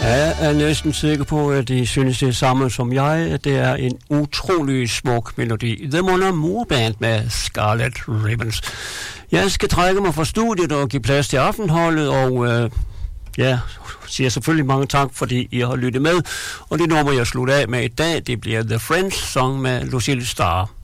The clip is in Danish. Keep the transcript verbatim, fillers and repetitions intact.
Jeg er næsten sikker på, at de synes det samme som jeg. Det er en utrolig smuk melodi. The Mon Amour Band med Scarlet Ribbons. Jeg skal trække mig fra studiet og give plads til aftenholdet, og øh, ja, siger selvfølgelig mange tak, fordi I har lyttet med. Og det nummer, jeg slutter af med i dag, det bliver The Friends Song med Lucille Starr.